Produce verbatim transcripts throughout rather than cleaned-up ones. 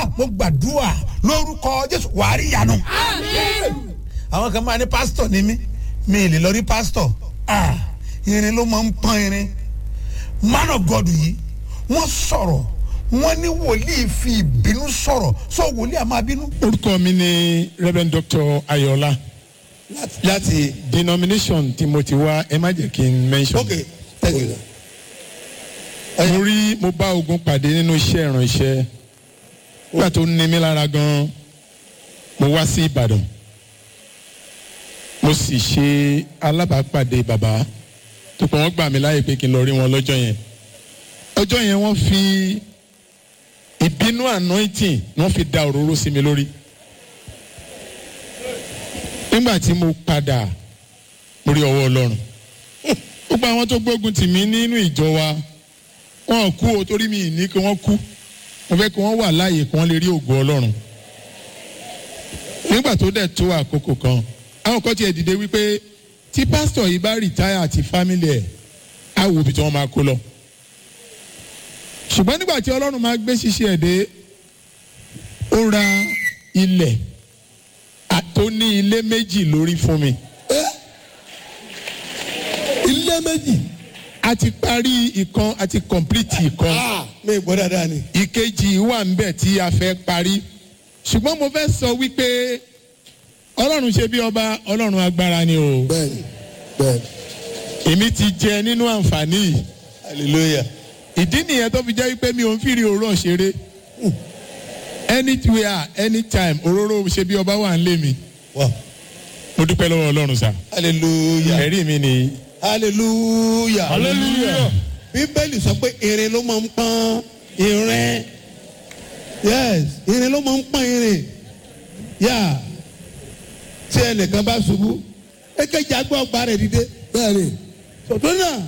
mo gbàdúrà lórúkọ Jésù wàá rí ìyanu. Àmín. Àwọn kan máa ní pásítọ̀ ní mí mi ì lè lọ rí pásítọ̀ ah irin ló máa ń pọ́n irin. Man of God yìí wọ́n sọ̀rọ̀ wọ́n ní wòlíì fi ìbínú sọ̀rọ̀ sọ wòlíì a máa bínú. Orúkọ mi ni Reverend Doctor Ayọ̀lá láti denomination tí mo ti wá ẹ má jẹ́ kí n mention. Okay, thank you. Mo rí mo bá ogun pàdé nínú iṣẹ́ ìránṣẹ́ nígbà tó ní mi lára gan-an mo wá sí Ìbàdàn mo sì ṣe alábàápàdé bàbá tó pọ̀ wọ́n gbà mí láàyè pé kí n lọ rí wọn lọ́jọ́ yẹn ọjọ́ yẹn wọ́n fi ìbínú anointing wọ́n fi da òróró sí mi lórí nígbà tí mo padà mo rí ọwọ́ Ọlọ́run gbogbo àwọn tó gbógun tì mí nínú ìjọ wa wọn kú o torí mi ní kí wọ́n kú mo fẹ́ kí wọ́n wà láàyè kí wọ́n lè rí ògo Ọlọ́run nígbà tó dẹ̀ tó àkókò kan àwọn kan tiẹ̀ dìde wípé tí pásítọ̀ yìí bá rìtáyà àti fámìlì ẹ̀ á wo ibi tí wọ́n máa kó lọ ṣùgbọ́n nígbà tí Ọlọ́run máa gbé ṣíṣe ẹ̀ dé ó ra ilẹ̀ tó ní ilé méjì lórí fún mi. Ilé méjì. A ti parí ìkan a ti complete ìkan. Ah, mi gbọ́ dáadáa ni. Ìkejì wà ńbẹ̀ tí a fẹ́ parí. Ṣùgbọ́n mo fẹ́ sọ wípé Ọlọ́run ṣe bí ọba Ọlọ́run agbára ni o. Bẹ́ẹ̀ni, bẹ́ẹ̀ni. Èmi ti jẹ nínú àǹfààní yìí. Hallelujah. Ìdí nìyẹn tó fi jẹ́ wípé mi ò ń fìrí òró ṣeré. Anywhere, anytime, òróró ṣe bí ọba wà ń lé mi. Wow. Mo dúpẹ́ lọ́wọ́ Ọlọ́run sá. Hallelujah. Ẹ̀rí mi ni. Hallelujah. Hallelujah. Bíbélì sọ pé irin ló máa ń pọ́n irin. Yes, irin ló máa ń pọ́n irin. Yeah. Tí ẹnìkan bá ṣubú, èkejì á gbé ọgbà rẹ̀ dìde. Bẹ́ẹ̀ni. Sọ̀tún náà.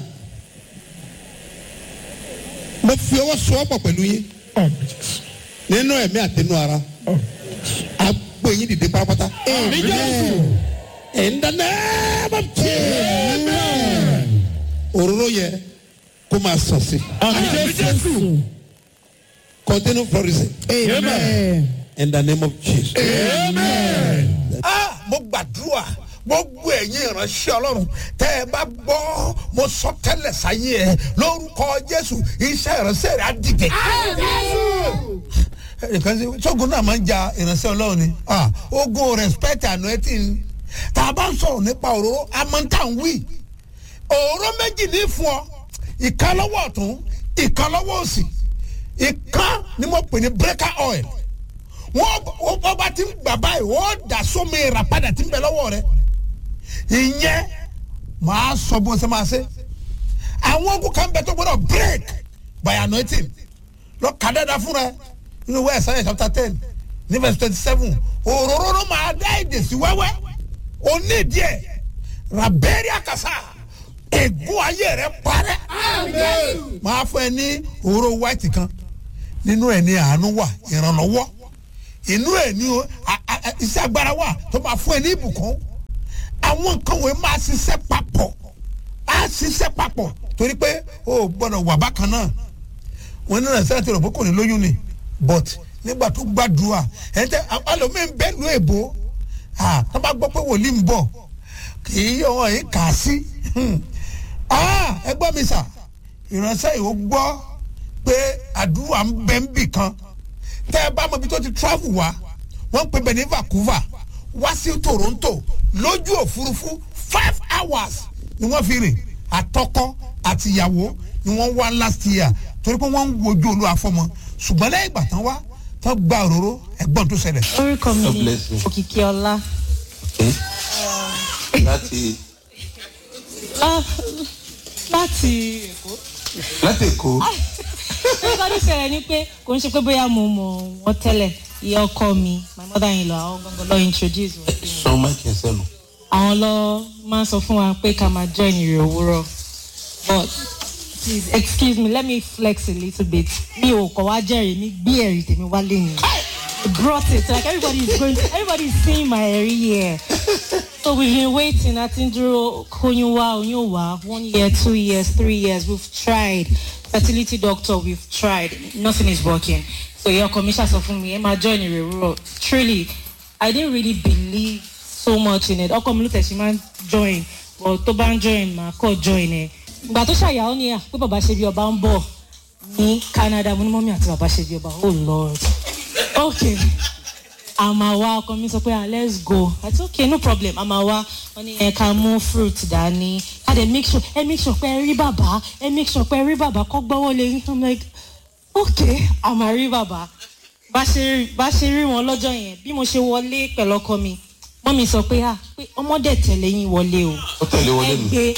Mo fi ọwọ́ sọ ọ́ pọ̀ pẹ̀lú yín. Nínú ẹ̀mí àtinú ara. A gbé yín dìde pátápátá. Amen. In the name of Jesus. Òróró yẹ kó máa sàn sí. Continue flourishing. Amen. In the name of Jesus. Amen. Ah, mo gbàdúrà gbogbo ẹ̀yin ìránṣẹ́ Ọlọ́run tẹ́ ẹ bá gbọ́ mo sọ tẹ́lẹ̀ sáyé ẹ lórúkọ Jésù iṣẹ́ ìránṣẹ́ rẹ̀ á dìde. ẹnìkan ṣe ṣọ́gun náà máa ń ja ìránṣẹ́ Ọlọ́run ni ogun respect anointing tá a bá ń sọ̀rọ̀ nípa òróró amọ̀ntàwí òróró méjì ní fún ọ ìkan lọ́wọ́ ọ̀tún ìkan lọ́wọ́ òsì ìkan ni mo pè ní breaker oil wọ́n bá ti ń gbà báyìí wọ́n dà sómi ìràpadà tí ń bẹ lọ́wọ́ rẹ̀ ìyẹn màá sọ bó ṣe máa ṣe àwọn ogun kan bẹ tó gbọ́dọ̀ break by anointing lọ kà dáadáa fúnra nínú ìwé Isaiah chapter ten ní verse twenty seven òróró ló máa dá èdè sí wẹ́wẹ́ onídìí ẹ̀ rabẹ́rì àkàsà ègún ayé rẹ̀ parẹ́ máa fún ẹ ní òróró white kan nínú ẹ̀ ní àánú wà ìrànlọ́wọ́ inú ẹ̀ ní iṣẹ́ agbára wà tó máa fún ẹ ní ìbùkún àwọn nǹkan wọ̀nyí máa ṣiṣẹ́ papọ̀ á ṣiṣẹ́ papọ̀ torí pé o gbọ́dọ̀ wà bákan náà wọn ní nàìjíríà ti rò pé kò ní lóyún ni but nígbà tó gbàdúrà ẹ̀ tẹ́ alòmíín bẹ́ẹ̀ lu èbó tó bá gbọ́ pé wòlíì ń bọ̀ kì í yọ wọn yìí kà á sí ẹ gbọ́ mi sà ìránṣẹ́ ìwọ gbọ́ pé àdúrà ń bẹ ń bì kan tẹ́ ẹ bá mọ ibi tó ti travel wá wọ́n pè bẹ̀ ní Vancouver wá sí Toronto lójú òfurufú five hours ni wọ́n fi rìn àtọkọ àtìyàwó ni wọ́n wá last year torí pé wọ́n ń wojú Olúwa fọ́mọ ṣùgbọ́n lẹ́yìn ìgbà tán wá tán gba òróró ẹ̀gbọ́n tó ṣẹlẹ̀. orúkọ mi ni Òkìkíọlá. láti. láti Èkó. láti Èkó. nígbà tó ṣẹlẹ̀ ni pé kò ń ṣe pé bóyá mo mọ̀ wọ́n tẹ́lẹ̀ ìyá ọkọ mi my mother in law àwọn gangan lọ introduce wọn. sọ máìkì ẹsẹ lọ. àwọn lọ máa ń sọ fún wa pé ká máa join ìrìn òwúrọ̀ but please excuse me let me flex a little bit mi ò kọ̀ wá jẹ́rìí mi gbé ẹ̀rí tèmi wá lẹ́yìn I brought it like everybody is going to, everybody is seeing my ẹ̀rí here so we've been waiting àti dúró kóyún wá oyún wá one year two years three years we've tried fertility doctor we've tried nothing is working So your commission sọ fún mi, ẹ máa join ìrè òwúrọ̀. Truly, I didn't really believe so much in it. Ọkọ mi ló tẹ̀sí máa ń join, but tó bá ń join, màá kọ́ join ẹ̀. Ìgbà tó ṣàyà ó ní à pé bàbá ṣe bí ọba ń bọ̀ ní Canada, mo ní mọ́mí àti bàbá ṣe bí ọba. Oh Lord. Okay. Àmà wa ọkọ mi sọ pé ah let's go. I said okay no problem. Àmà wa wọ́n ní ẹ ká mú fruit dání. Ká dẹ̀ make sure ẹ make sure pé ẹ rí bàbá ẹ make sure pé ẹ rí bàbá kọ́ gbọ́wọ́ lé yín. I'm like okay àmà rí bàbá. Bá ṣe bá ṣe rí wọn lọ́jọ́ yẹn bí mo ṣe wọlé pẹ̀lú ọkọ mi. Mọ́mí sọ pé ah pé ọmọdé tẹ̀lé yín wọlé o. Ó tẹ̀lé wọlé mi. Ẹ gbé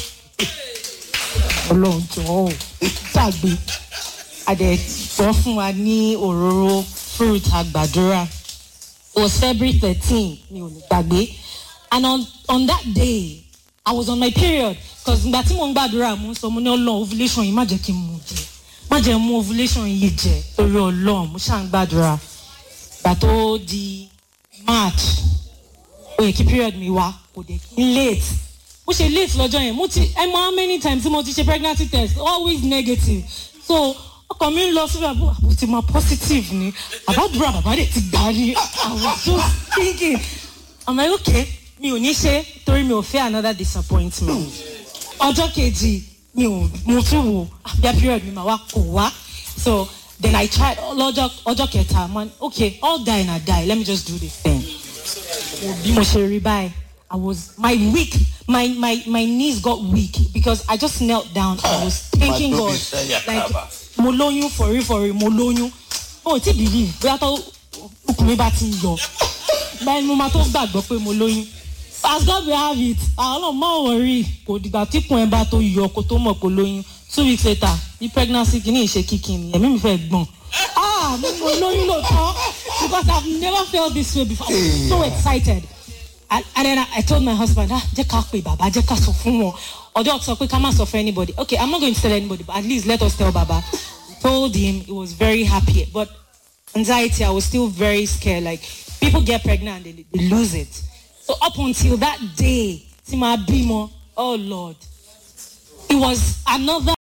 Ọlọ́run jọ̀ọ́ ṣàgbé. Adẹ̀ gbọ́ fún wa ní òróró fruit àgbàdúrà. It was February thirteenth, mi ò ní gbàgbé. And on, on that day, I was on my period. Because ìgbà tí mo ń gbàdúrà, mo ń sọ mo ní Ọlọ́run ovulation yìí má jẹ́ kí n mú jẹ. Má jẹ́ mú ovulation yìí jẹ torí Ọlọ́run, mo ṣáà ń gbàdúrà. Ìgbà tó di March, ó yẹ kí period mi wá, kò dé kí n late. Mo ṣe late lọ́jọ́ yẹn, mo ti, ẹ mọ how many times tí mo ti ṣe pregnancy test, always negative. So, ọkọ mi ń lọ sí àbúrò àbúrò ti máa positive ni àbádúrà bàbá rẹ̀ ti gbà ní I was just thinking I'm like okay mi ò ní ṣe torí mi ò fẹ́ another disappointment ọjọ́ kejì mi ò mo tún wò àbíá period mi máa wá kò wá so then I tried lọ́jọ́ ọjọ́ kẹta man okay all die na die let me just do this thing bí mo ṣe rí báyìí I was my weak my my my knees got weak because I just knelt down I was thanking God like mo lóyún for real for real mo lóyún o ti believe bóyá tó okùn mi bá ti yọ báyìí mo máa tó gbàgbọ́ pé mo lóyún as God will have it àwọn ọmọ má worry kò dìgbà tí kùn ẹ bá tó yọ kó tó mọ̀ kó lóyún two weeks later the pregnancy kìíní ìṣe kíkì ni ẹ̀mí mi fẹ́ gbọ̀n ah mo mo lóyún lóòótọ́ because I've never felt this way before I was so excited. And, and then I, I told my husband, ah, jẹ́ ká pè bàbá, jẹ́ ká sọ fún wọn. Ọjọ́ sọ pé ká má sọ for anybody. Okay, I'm not going to tell anybody, but at least let us tell Baba. We told him, he was very happy. But anxiety, I was still very scared. Like, people get pregnant and they, they lose it. So up until that day, Tima Bimo, oh Lord, it was another